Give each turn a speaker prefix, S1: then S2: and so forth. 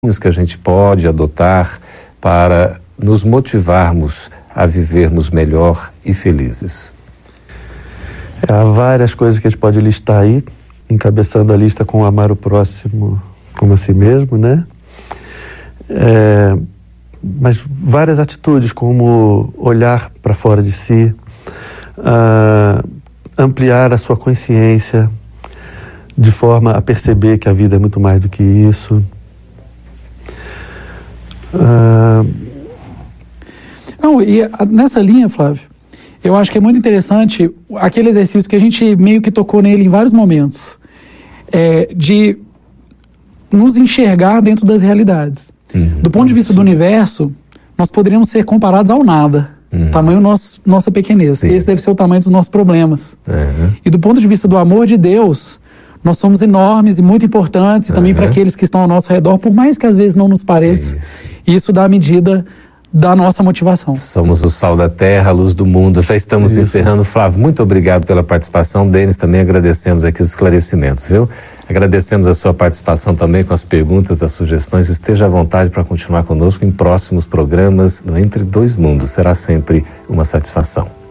S1: que a gente pode adotar para nos motivarmos a vivermos melhor e felizes?
S2: Há várias coisas que a gente pode listar aí, encabeçando a lista com amar o próximo como a si mesmo, né? Mas várias atitudes, como olhar para fora de si, ampliar a sua consciência de forma a perceber que a vida é muito mais do que isso.
S3: Não, e nessa linha, Flávio, eu acho que é muito interessante aquele exercício que a gente meio que tocou nele em vários momentos, de nos enxergar dentro das realidades. Do ponto de vista do universo, nós poderíamos ser comparados ao nada. Tamanho nossa pequenez. Sim. Esse deve ser o tamanho dos nossos problemas. E do ponto de vista do amor de Deus, nós somos enormes e muito importantes, e também para aqueles que estão ao nosso redor, por mais que às vezes não nos pareça. Isso dá a medida da nossa motivação.
S1: Somos o sal da terra, a luz do mundo. Já estamos encerrando. Flávio, muito obrigado pela participação. Denis, também agradecemos aqui os esclarecimentos, viu? Agradecemos a sua participação também com as perguntas, as sugestões. Esteja à vontade para continuar conosco em próximos programas no Entre Dois Mundos. Será sempre uma satisfação.